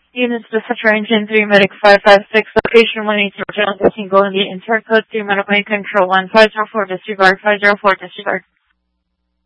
Units Dispatcher Engine 3 Medic 556, location 180 General 13 Golden Gate, Interior Code 3 Medical Control 1 504, disregard 504, disregard.